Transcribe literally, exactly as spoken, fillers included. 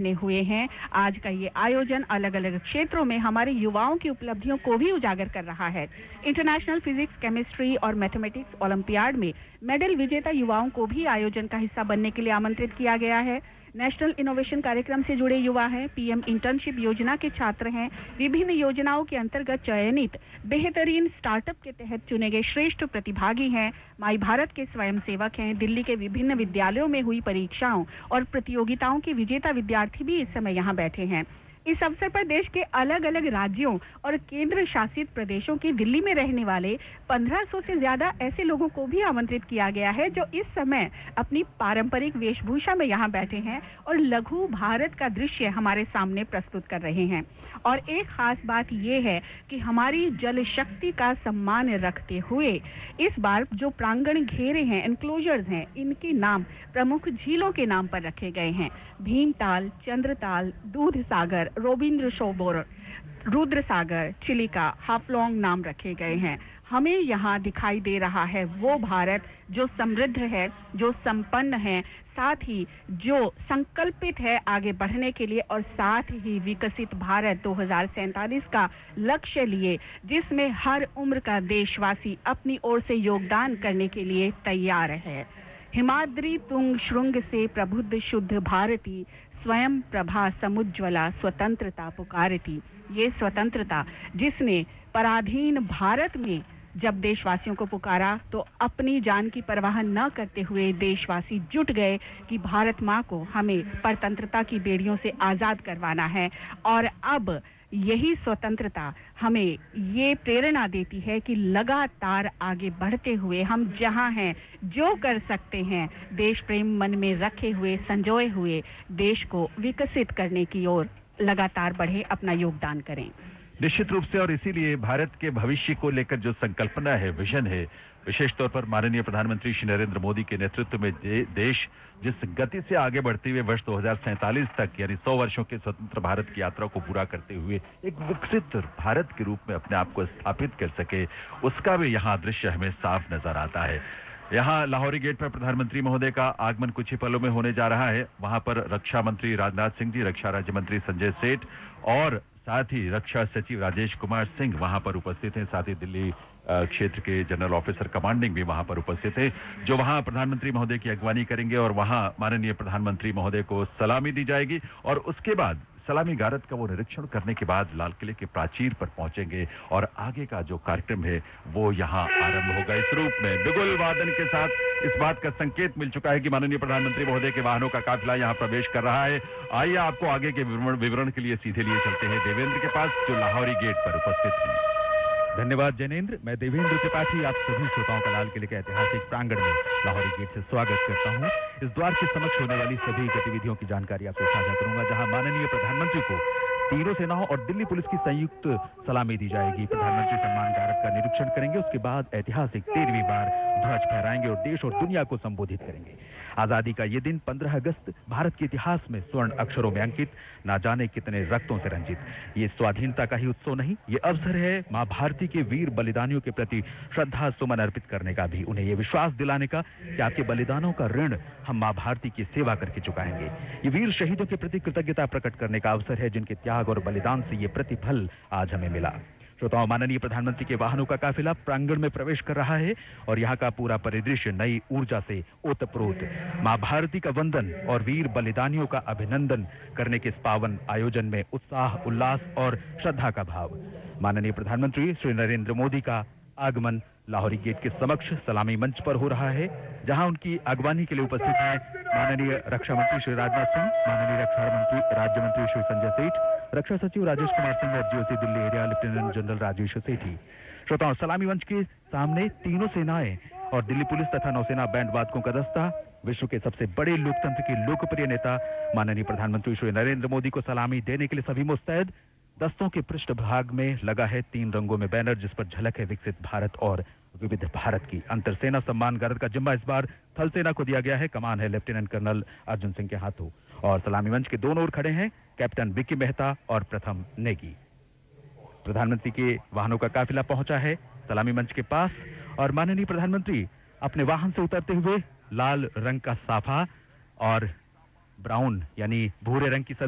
बने हुए हैं। आज का ये आयोजन अलग अलग क्षेत्रों में हमारे युवाओं की उपलब्धियों को भी उजागर कर रहा है। इंटरनेशनल फिजिक्स, केमिस्ट्री और मैथमेटिक्स ओलंपियाड में मेडल विजेता युवाओं को भी आयोजन का हिस्सा बनने के लिए आमंत्रित किया गया है। नेशनल इनोवेशन कार्यक्रम से जुड़े युवा हैं, पीएम इंटर्नशिप योजना के छात्र हैं, विभिन्न योजनाओं के अंतर्गत चयनित बेहतरीन स्टार्टअप के तहत चुने गए श्रेष्ठ प्रतिभागी हैं, माई भारत के स्वयंसेवक हैं, दिल्ली के विभिन्न विद्यालयों में हुई परीक्षाओं और प्रतियोगिताओं के विजेता विद्यार्थी भी इस समय यहाँ बैठे हैं। इस अवसर पर देश के अलग अलग राज्यों और केंद्र शासित प्रदेशों के दिल्ली में रहने वाले पंद्रह सौ से ज्यादा ऐसे लोगों को भी आमंत्रित किया गया है जो इस समय अपनी पारंपरिक वेशभूषा में यहाँ बैठे हैं और लघु भारत का दृश्य हमारे सामने प्रस्तुत कर रहे हैं। और एक खास बात यह है कि हमारी जल शक्ति का सम्मान रखते हुए इस बार जो प्रांगण घेरे हैं, एनक्लोजर्स हैं, इनके नाम प्रमुख झीलों के नाम पर रखे गए हैं। भीमताल, चंद्रताल, दूध सागर, रोबिंद्र सरोवर, रुद्र सागर, चिलिका, हाफलोंग नाम रखे गए हैं। हमें यहाँ दिखाई दे रहा है वो भारत जो समृद्ध है, जो संपन्न है, साथ ही जो संकल्पित है आगे बढ़ने के लिए, और साथ ही विकसित भारत दो हज़ार सैंतालीस का लक्ष्य लिए, जिसमें हर उम्र का देशवासी अपनी ओर से योगदान करने के लिए तैयार है। हिमाद्री तुंग श्रृंग से प्रबुद्ध शुद्ध भारती, स्वयं प्रभा समुज्ज्वला स्वतंत्रता पुकारती। ये स्वतंत्रता जिसने पराधीन भारत में जब देशवासियों को पुकारा तो अपनी जान की परवाह न करते हुए देशवासी जुट गए कि भारत माँ को हमें परतंत्रता की बेड़ियों से आजाद करवाना है। और अब यही स्वतंत्रता हमें ये प्रेरणा देती है कि लगातार आगे बढ़ते हुए हम जहां हैं, जो कर सकते हैं, देश प्रेम मन में रखे हुए, संजोए हुए देश को विकसित करने की ओर लगातार बढ़े, अपना योगदान करें। निश्चित रूप से, और इसीलिए भारत के भविष्य को लेकर जो संकल्पना है, विजन है, विशेष तौर पर माननीय प्रधानमंत्री श्री नरेंद्र मोदी के नेतृत्व में दे, देश जिस गति से आगे बढ़ते हुए वर्ष दो हज़ार सैंतालीस तक यानी सौ वर्षों के स्वतंत्र भारत की यात्रा को पूरा करते हुए एक विकसित भारत के रूप में अपने आप को स्थापित कर सके, उसका भी यहाँ दृश्य हमें साफ नजर आता है। यहाँ लाहौरी गेट पर प्रधानमंत्री महोदय का आगमन कुछ ही पलों में होने जा रहा है। वहां पर रक्षा मंत्री राजनाथ सिंह जी, रक्षा राज्य मंत्री संजय सेठ और साथ ही रक्षा सचिव राजेश कुमार सिंह वहां पर उपस्थित हैं। साथ ही दिल्ली क्षेत्र के जनरल ऑफिसर कमांडिंग भी वहां पर उपस्थित है, जो वहां प्रधानमंत्री महोदय की अगवानी करेंगे और वहां माननीय प्रधानमंत्री महोदय को सलामी दी जाएगी और उसके बाद सलामी गारद का वो निरीक्षण करने के बाद लाल किले के प्राचीर पर पहुंचेंगे और आगे का जो कार्यक्रम है वो यहाँ आरंभ होगा। इस रूप में बिगुल वादन के साथ इस बात का संकेत मिल चुका है कि माननीय प्रधानमंत्री महोदय के वाहनों का काफिला यहाँ प्रवेश कर रहा है। आइए आपको आगे के विवरण के लिए सीधे लिए चलते हैं देवेंद्र के पास, जो लाहौरी गेट पर उपस्थित हैं। धन्यवाद जैनेन्द्र। मैं देवेंद्र त्रिपाठी आप सभी श्रोताओं का लाल किले के ऐतिहासिक प्रांगण में लाहौरी गेट से स्वागत करता हूं। इस द्वार के समक्ष होने वाली सभी गतिविधियों की जानकारी आपसे साझा करूंगा, जहां माननीय प्रधानमंत्री को तीनों सेनाओं और दिल्ली पुलिस की संयुक्त सलामी दी जाएगी। प्रधानमंत्री सम्मान गारद का निरीक्षण करेंगे, उसके बाद ऐतिहासिक तेरहवीं बार ध्वज फहराएंगे और देश और दुनिया को संबोधित करेंगे। आजादी का ये दिन पंद्रह अगस्त भारत के इतिहास में स्वर्ण अक्षरों में अंकित, ना जाने कितने रक्तों से रंजित। ये स्वाधीनता का ही उत्सव नहीं, ये अवसर है मां भारती के वीर बलिदानियों के प्रति श्रद्धा सुमन अर्पित करने का भी, उन्हें ये विश्वास दिलाने का कि आपके बलिदानों का ऋण हम मां भारती की सेवा करके चुकाएंगे। ये वीर शहीदों के प्रति कृतज्ञता प्रकट करने का अवसर है, जिनके त्याग और बलिदान से ये प्रतिफल आज हमें मिला। श्रोताओं, माननीय प्रधानमंत्री के वाहनों का काफिला प्रांगण में प्रवेश कर रहा है और यहाँ का पूरा परिदृश्य नई ऊर्जा से ओतप्रोत। मां भारती का वंदन और वीर बलिदानियों का अभिनंदन करने के इस पावन आयोजन में उत्साह, उल्लास और श्रद्धा का भाव। माननीय प्रधानमंत्री श्री नरेंद्र मोदी का आगमन लाहौरी गेट के समक्ष सलामी मंच पर हो रहा है, जहां उनकी अगवानी के लिए उपस्थित हैं माननीय रक्षा मंत्री श्री राजनाथ सिंह, माननीय रक्षा मंत्री राज्य मंत्री श्री संजय सेठ, रक्षा सचिव राजेश कुमार सिंह और GOC Delhi area lieutenant general Rajesh सेठी। श्रोताओं, सलामी मंच के सामने तीनों सेनाएं और दिल्ली पुलिस तथा नौसेना बैंड वादकों का दस्ता, विश्व के सबसे बड़े लोकतंत्र के लोकप्रिय नेता माननीय प्रधानमंत्री श्री नरेंद्र मोदी को सलामी देने के लिए सभी मुस्तैद। दस्तों के पृष्ठभाग में लगा है तीन रंगों में बैनर, जिस पर झलक है विकसित भारत और विविध भारत की। अंतर सेना सम्मान गारद का जिम्मा इस बार थल सेना को दिया गया है। कमान है लेफ्टिनेंट कर्नल अर्जुन सिंह के हाथों और सलामी मंच के दोनों ओर खड़े हैं कैप्टन विक्की मेहता और प्रथम नेगी। प्रधानमंत्री के वाहनों का काफिला पहुंचा है सलामी मंच के पास और माननीय प्रधानमंत्री अपने वाहन से उतरते हुए लाल रंग का साफा और ब्राउन यानी भूरे रंग की